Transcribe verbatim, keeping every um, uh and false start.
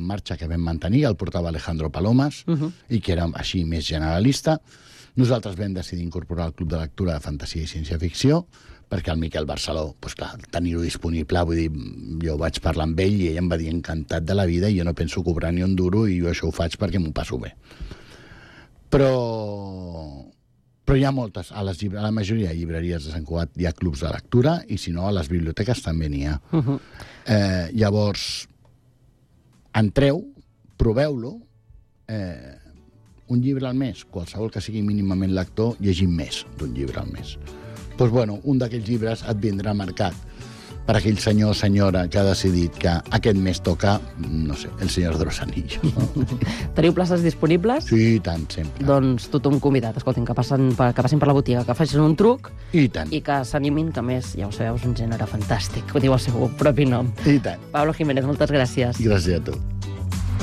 en marxa que vam mantenir, el portava Alejandro Palomas, uh-huh. i que era així més generalista. Nosaltres vam decidir incorporar el Club de Lectura de Fantasia i Ciència-Ficció, perquè el Miquel Barceló, doncs clar, tenir-ho disponible, vull dir, jo vaig parlar amb ell i ell em va dir encantat de la vida i jo no penso cobrar ni un duro i jo això ho faig perquè m'ho passo bé. Però... Però hi ha moltes, a, les, a la majoria de llibreries de Sant Cugat hi ha clubs de lectura i si no a les biblioteques també n'hi ha. Uh-huh. eh, llavors, entreu, proveu-lo, eh, un llibre al mes, qualsevol que sigui mínimament lector, llegim més d'un llibre al mes. Doncs, pues, bueno, un d'aquells llibres et vindrà marcat per aquell senyor o senyora que ha decidit que aquest mes toca, no sé, El Senyor de los Anillos. No? Teniu places disponibles? Sí, i tant, sempre. Doncs tothom convidat, escoltin, que passin per, que passin per la botiga, que facin un truc i tant. I que s'animin, que a més, ja ho sabeu, és un gènere fantàstic, ho diu el seu propi nom. I tant. Pablo Jiménez, moltes gràcies. Gràcies a tu.